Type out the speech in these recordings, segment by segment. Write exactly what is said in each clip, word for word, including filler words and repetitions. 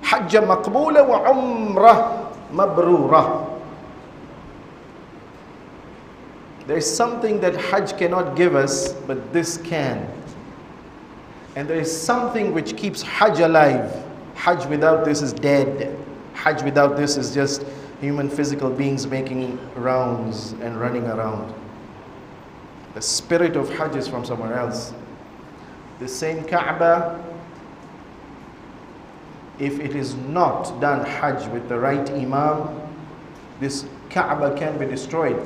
Hajj maqboola wa umrah mabrura. There is something that Hajj cannot give us, but this can. And there is something which keeps Hajj alive. Hajj without this is dead. Hajj without this is just human physical beings making rounds and running around. The spirit of Hajj is from somewhere else. The same Kaaba, if it is not done Hajj with the right Imam, this Kaaba can be destroyed.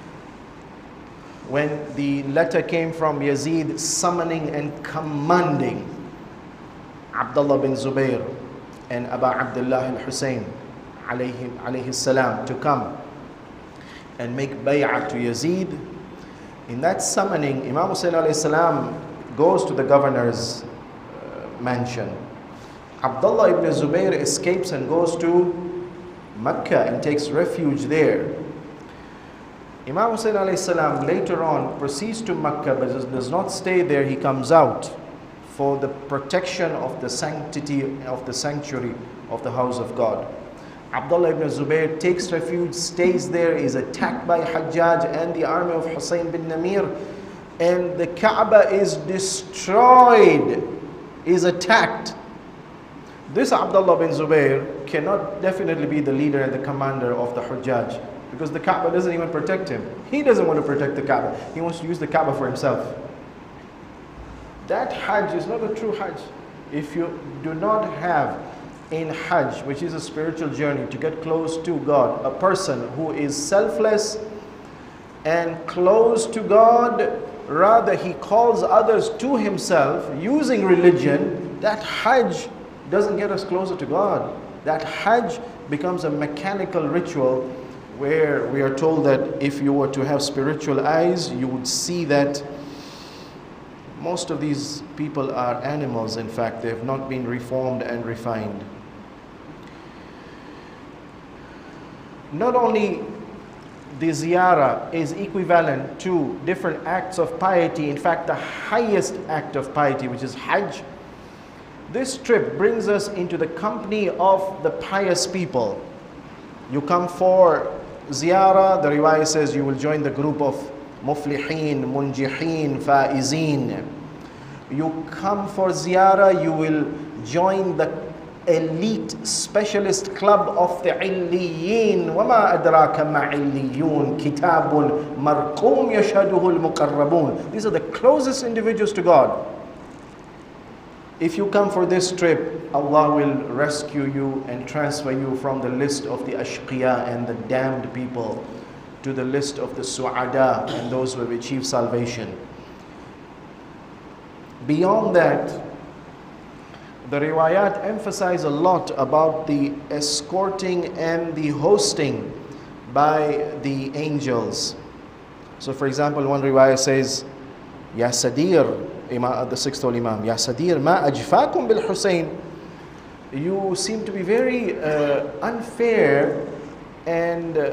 When the letter came from Yazid summoning and commanding Abdullah bin Zubayr and Abu Abdullah al-Hussein alayhi, alayhi salam to come and make bay'ah to Yazid, in that summoning, Imam Hussein alayhi salam goes to the governor's uh, mansion. Abdullah ibn Zubayr escapes and goes to Mecca and takes refuge there. Imam Hussein alayhi salam later on proceeds to Mecca, but does not stay there. He comes out for the protection of the sanctity of the sanctuary of the house of God. Abdullah ibn Zubayr takes refuge, stays there, is attacked by Hajjaj and the army of Hussein bin Namir, and the Kaaba is destroyed, is attacked. This Abdullah bin Zubayr cannot definitely be the leader and the commander of the Hujjaj, because the Kaaba doesn't even protect him. He doesn't want to protect the Kaaba. He wants to use the Kaaba for himself. That Hajj is not a true Hajj. If you do not have in Hajj, which is a spiritual journey to get close to God, a person who is selfless and close to God, rather he calls others to himself using religion, that Hajj doesn't get us closer to God. That Hajj becomes a mechanical ritual where we are told that if you were to have spiritual eyes, you would see that most of these people are animals. In fact, they have not been reformed and refined. Not only the ziyarah is equivalent to different acts of piety, in fact the highest act of piety, which is Hajj, this trip brings us into the company of the pious people. You come for ziyarah, the riwayah says you will join the group of muflihin, munjihin, faizin. You come for ziyarah, you will join the elite specialist club of the illiyin. وَمَا أَدْرَاكَ مَا عِلِّيُّونَ كِتَابٌ مَرْقُومٌ يَشْهَدُهُ الْمُقَرَّبُونَ. These are the closest individuals to God. If you come for this trip, Allah will rescue you and transfer you from the list of the ashqiya and the damned people to the list of the su'ada and those who have achieved salvation. Beyond that, the riwayat emphasize a lot about the escorting and the hosting by the angels. So for example, one riwayah says, Ya Sadir, Imam, the sixth Imam, Ya Sadir, ma ajfakum bil Hussein. You seem to be very uh, unfair and uh,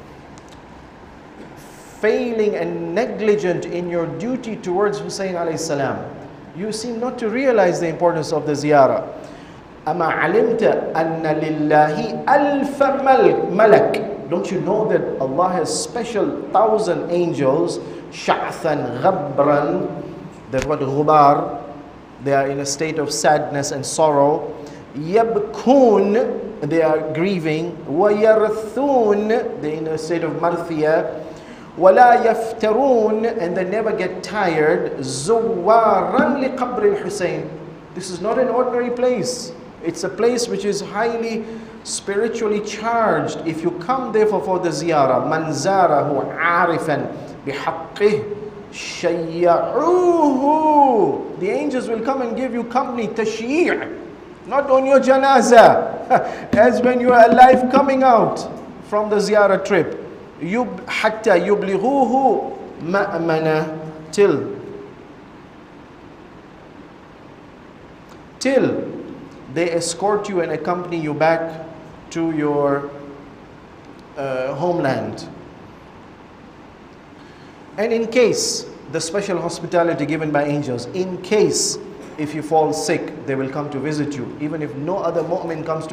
failing and negligent in your duty towards Hussein alayhi salam. You seem not to realize the importance of the ziyarah. Ama alimta anna lillahi alfa malak. Don't you know that Allah has special thousand angels, sha'than ghabran, that what ghubar, they are in a state of sadness and sorrow. Yabkun, they are grieving. Wa yarthun, they are in a state of marthiyah. وَلَا يَفْتَرُونَ, and they never get tired. زُوَّارًا لِقَبْرِ الْحُسَيْنِ. This is not an ordinary place. It's a place which is highly spiritually charged. If you come therefore for the ziyarah, مَنْ زَارَهُ عَارِفًا بِحَقِّهِ شَيَّعُوهُ. The angels will come and give you company, tashyi', not on your janazah, as when you are alive coming out from the ziyarah trip. Yub hatta yublighuhu ma'mana, till till they escort you and accompany you back to your uh, homeland. And in case, the special hospitality given by angels, in case if you fall sick, they will come to visit you. Even if no other mu'min comes to